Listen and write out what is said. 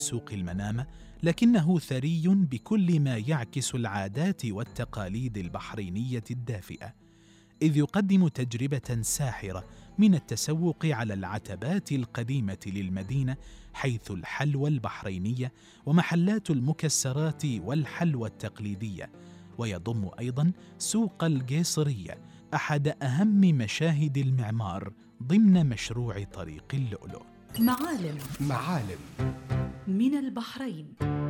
سوق المنامة، لكنه ثري بكل ما يعكس العادات والتقاليد البحرينية الدافئة، إذ يقدم تجربة ساحرة من التسوق على العتبات القديمة للمدينة، حيث الحلوى البحرينية ومحلات المكسرات والحلوى التقليدية. ويضم أيضاً سوق القيصرية، أحد أهم مشاهد المعمار ضمن مشروع طريق اللؤلؤ. معالم من البحرين.